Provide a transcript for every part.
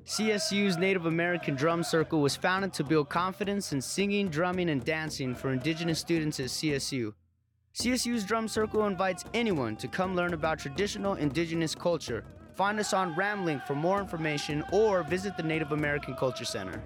CSU's Native American Drum Circle was founded to build confidence in singing, drumming, and dancing for Indigenous students at CSU. CSU's Drum Circle invites anyone to come learn about traditional Indigenous culture. Find us on Ramlink for more information or visit the Native American Culture Center.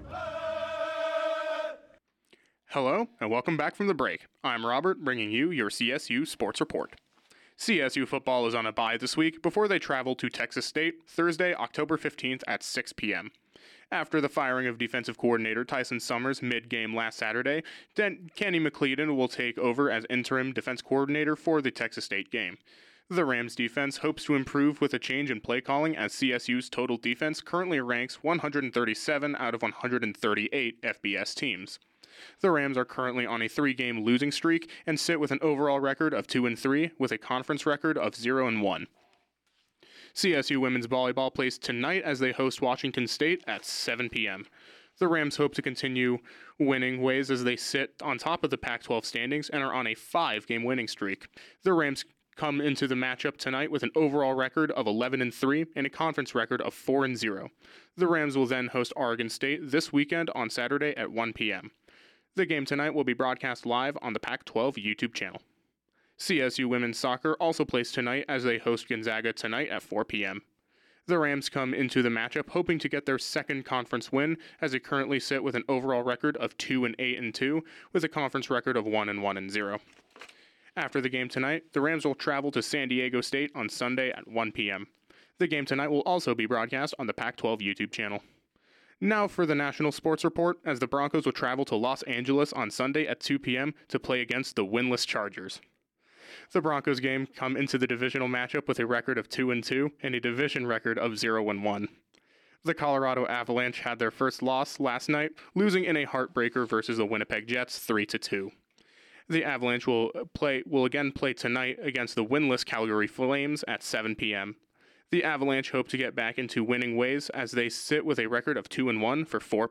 Hello, and welcome back from the break. I'm Robert, bringing you your CSU Sports Report. CSU football is on a bye this week before they travel to Texas State Thursday, October 15th at 6 p.m. After the firing of defensive coordinator Tyson Summers mid-game last Saturday, Kenny McLeodon will take over as interim defense coordinator for the Texas State game. The Rams defense hopes to improve with a change in play calling as CSU's total defense currently ranks 137 out of 138 FBS teams. The Rams are currently on a 3-game losing streak and sit with an overall record of 2-3 with a conference record of 0-1. CSU women's volleyball plays tonight as they host Washington State at 7 p.m. The Rams hope to continue winning ways as they sit on top of the Pac-12 standings and are on a 5-game winning streak. The Rams come into the matchup tonight with an overall record of 11-3 and a conference record of 4-0. The Rams will then host Oregon State this weekend on Saturday at 1 p.m. The game tonight will be broadcast live on the Pac-12 YouTube channel. CSU women's soccer also plays tonight as they host Gonzaga tonight at 4 p.m. The Rams come into the matchup hoping to get their second conference win as they currently sit with an overall record of 2-8-2 with a conference record of 1-1-0. After the game tonight, the Rams will travel to San Diego State on Sunday at 1 p.m. The game tonight will also be broadcast on the Pac-12 YouTube channel. Now for the National Sports Report, as the Broncos will travel to Los Angeles on Sunday at 2 p.m. to play against the winless Chargers. The Broncos game come into the divisional matchup with a record of 2-2 and a division record of 0-1. The Colorado Avalanche had their first loss last night, losing in a heartbreaker versus the Winnipeg Jets 3-2. The Avalanche will again play tonight against the winless Calgary Flames at 7 p.m. The Avalanche hope to get back into winning ways as they sit with a record of 2-1 for 4